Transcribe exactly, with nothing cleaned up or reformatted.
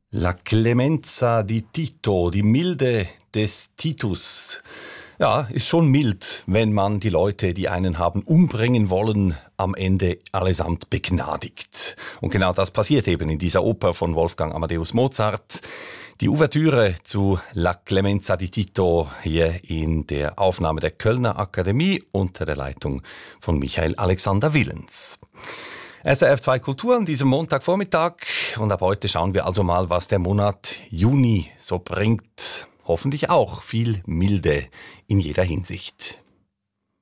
La Clemenza di Tito, die Milde des Titus. Ja, ist schon mild, wenn man die Leute, die einen haben umbringen wollen, am Ende allesamt begnadigt. Und genau das passiert eben in dieser Oper von Wolfgang Amadeus Mozart. Die Ouvertüre zu La Clemenza di Tito hier in der Aufnahme der Kölner Akademie unter der Leitung von Michael Alexander Willens. S R F zwei Kultur an diesem Montagvormittag und ab heute schauen wir also mal, was der Monat Juni so bringt. Hoffentlich auch viel Milde in jeder Hinsicht.